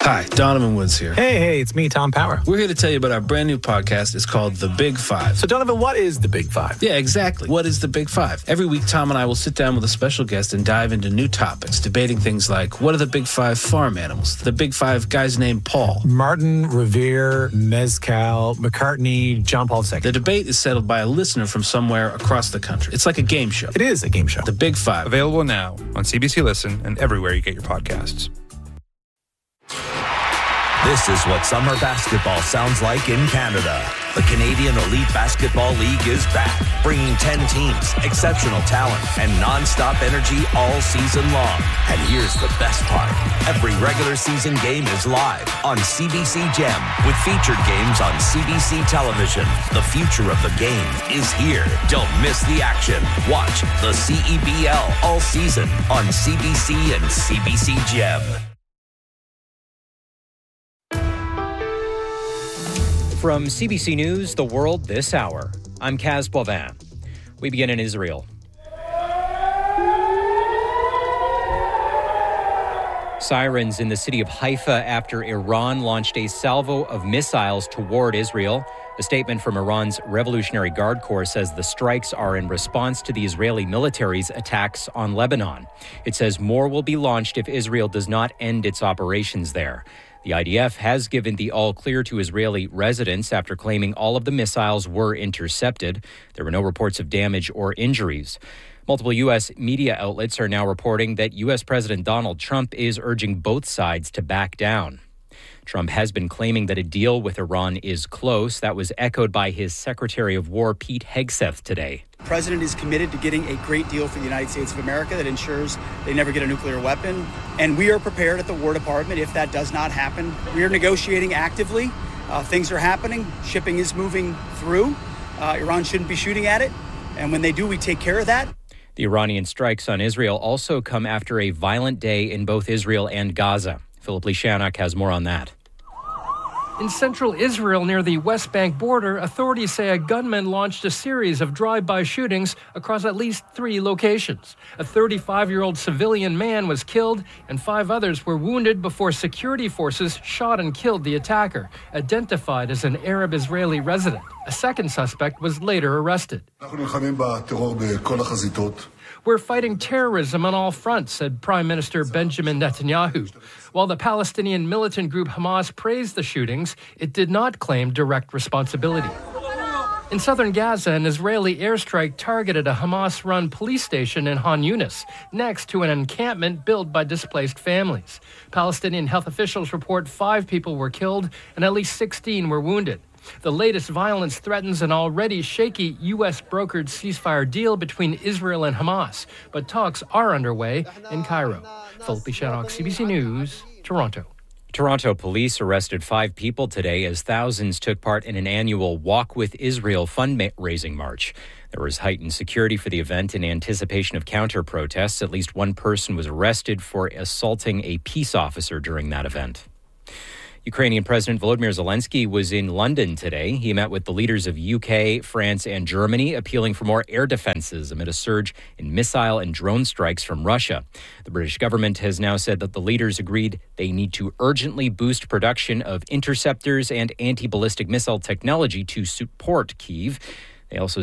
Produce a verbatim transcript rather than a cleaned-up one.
Hi, Donovan Woods here. Hey, hey, it's me, Tom Power. We're here to tell you about our brand new podcast. It's called The Big Five. So, Donovan, what is The Big Five? Yeah, exactly. What is The Big Five? Every week, Tom and I will sit down with a special guest and dive into new topics, debating things like, what are the Big Five farm animals? The Big Five guys named Paul. Martin, Revere, Mezcal, McCartney, John Paul the Second. The debate is settled by a listener from somewhere across the country. It's like a game show. It is a game show. The Big Five. Available now on C B C Listen and everywhere you get your podcasts. This is what summer basketball sounds like in Canada. The Canadian Elite Basketball League is back, bringing ten teams, exceptional talent, and non-stop energy all season long. And here's the best part. Every regular season game is live on C B C Gem, with featured games on C B C television. The future of the game is here. Don't miss the action. Watch the C E B L all season on C B C and C B C Gem. From C B C News, The World This Hour, I'm Kaz Boivin. We begin in Israel. Sirens in the city of Haifa after Iran launched a salvo of missiles toward Israel. A statement from Iran's Revolutionary Guard Corps says the strikes are in response to the Israeli military's attacks on Lebanon. It says more will be launched if Israel does not end its operations there. The I D F has given the all-clear to Israeli residents after claiming all of the missiles were intercepted. There were no reports of damage or injuries. Multiple U S media outlets are now reporting that U S President Donald Trump is urging both sides to back down. Trump has been claiming that a deal with Iran is close. That was echoed by his Secretary of War, Pete Hegseth, today. The president is committed to getting a great deal for the United States of America that ensures they never get a nuclear weapon. And we are prepared at the War Department if that does not happen. We are negotiating actively. Uh, things are happening. Shipping is moving through. Uh, Iran shouldn't be shooting at it. And when they do, we take care of that. The Iranian strikes on Israel also come after a violent day in both Israel and Gaza. Philip Lishanuk has more on that. In central Israel near the West Bank border, authorities say a gunman launched a series of drive-by shootings across at least three locations. A thirty-five-year-old civilian man was killed and five others were wounded before security forces shot and killed the attacker, identified as an Arab-Israeli resident. A second suspect was later arrested. We're fighting terrorism on all fronts, said Prime Minister Benjamin Netanyahu. While the Palestinian militant group Hamas praised the shootings, it did not claim direct responsibility. In southern Gaza, an Israeli airstrike targeted a Hamas-run police station in Han Yunis, next to an encampment built by displaced families. Palestinian health officials report five people were killed and at least sixteen were wounded. The latest violence threatens an already shaky U S-brokered ceasefire deal between Israel and Hamas, but talks are underway in Cairo. Philip Lishanuk, C B C News, Toronto. Toronto police arrested five people today as thousands took part in an annual Walk with Israel fundraising march. There was heightened security for the event in anticipation of counter-protests. At least one person was arrested for assaulting a peace officer during that event. Ukrainian President Volodymyr Zelensky was in London today. He met with the leaders of U K, France, and Germany, appealing for more air defenses amid a surge in missile and drone strikes from Russia. The British government has now said that the leaders agreed they need to urgently boost production of interceptors and anti-ballistic missile technology to support Kyiv. They also